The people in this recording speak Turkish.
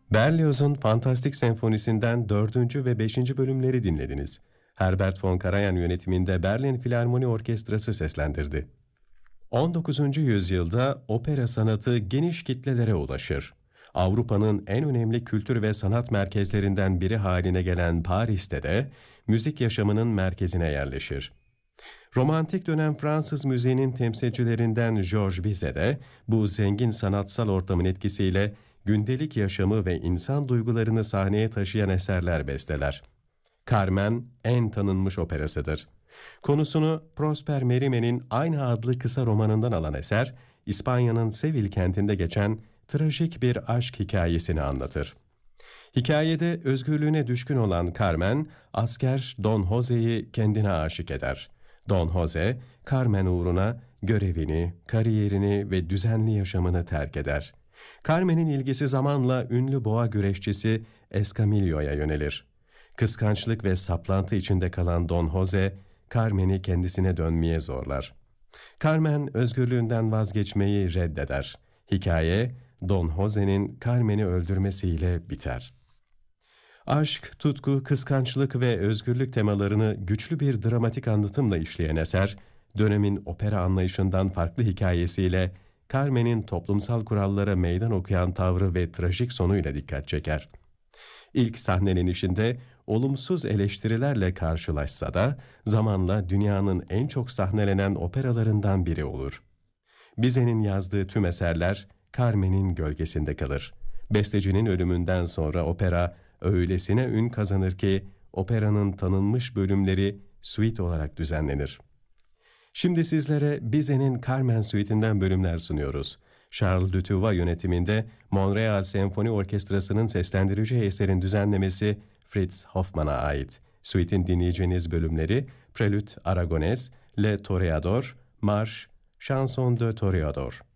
Berlioz'un Fantastik Senfonisi'nden dördüncü ve beşinci bölümleri dinlediniz. Herbert von Karajan yönetiminde Berlin Filarmoni Orkestrası seslendirdi. 19. yüzyılda opera sanatı geniş kitlelere ulaşır. Avrupa'nın en önemli kültür ve sanat merkezlerinden biri haline gelen Paris'te de müzik yaşamının merkezine yerleşir. Romantik dönem Fransız müziğinin temsilcilerinden Georges Bizet de bu zengin sanatsal ortamın etkisiyle gündelik yaşamı ve insan duygularını sahneye taşıyan eserler besteler. Carmen en tanınmış operasıdır. Konusunu Prosper Mérimée aynı adlı kısa romanından alan eser, İspanya'nın Sevil kentinde geçen trajik bir aşk hikayesini anlatır. Hikayede özgürlüğüne düşkün olan Carmen, asker Don Jose'yi kendine aşık eder. Don Jose, Carmen uğruna görevini, kariyerini ve düzenli yaşamını terk eder. Carmen'in ilgisi zamanla ünlü boğa güreşçisi Escamillo'ya yönelir. Kıskançlık ve saplantı içinde kalan Don Jose, Carmen'i kendisine dönmeye zorlar. Carmen özgürlüğünden vazgeçmeyi reddeder. Hikaye, Don Jose'nin Carmen'i öldürmesiyle biter. Aşk, tutku, kıskançlık ve özgürlük temalarını güçlü bir dramatik anlatımla işleyen eser, dönemin opera anlayışından farklı hikayesiyle Carmen'in toplumsal kurallara meydan okuyan tavrı ve trajik sonuyla dikkat çeker. İlk sahnelenişinde olumsuz eleştirilerle karşılaşsa da zamanla dünyanın en çok sahnelenen operalarından biri olur. Bizet'in yazdığı tüm eserler Carmen'in gölgesinde kalır. Bestecinin ölümünden sonra opera öylesine ün kazanır ki operanın tanınmış bölümleri suite olarak düzenlenir. Şimdi sizlere Bizet'in Carmen Suite'inden bölümler sunuyoruz. Charles Dutilleux yönetiminde Montreal Senfoni Orkestrası'nın seslendireceği eserin düzenlemesi Fritz Hoffmann'a ait. Suite'in dinleyeceğiniz bölümleri Prelude Aragonés, Le Toreador, Marş, Chanson de Toreador.